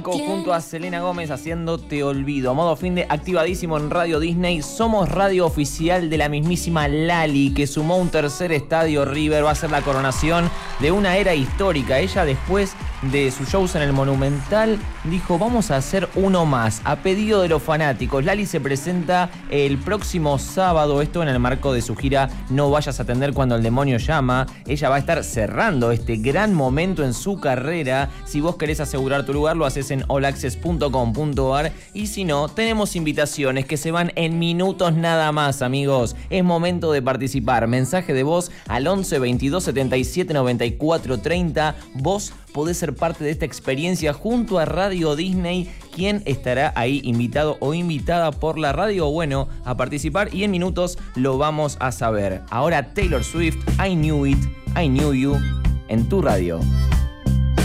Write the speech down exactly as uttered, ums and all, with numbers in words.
Blanco junto a Selena Gómez haciendo Te Olvido. Modo fin de activadísimo en Radio Disney. Somos radio oficial de la mismísima Lali, que sumó un tercer estadio River. Va a ser la coronación de una era histórica. Ella, después de sus shows en el Monumental, dijo: vamos a hacer uno más, a pedido de los fanáticos. Lali se presenta el próximo sábado, esto en el marco de su gira No Vayas a Atender Cuando el Demonio Llama. Ella va a estar cerrando este gran momento en su carrera. Si vos querés asegurar tu lugar, lo haces en all access punto com punto a r, y si no, tenemos invitaciones que se van en minutos nada más, amigos. Es momento de participar. Mensaje de voz al once veintidós setenta y siete noventa y cuatro treinta. Vos podés ser parte de esta experiencia junto a Radio Disney. ¿Quién estará ahí invitado o invitada por la radio? Bueno, a participar, y en minutos lo vamos a saber. Ahora Taylor Swift, I Knew It, I Knew You, en tu radio.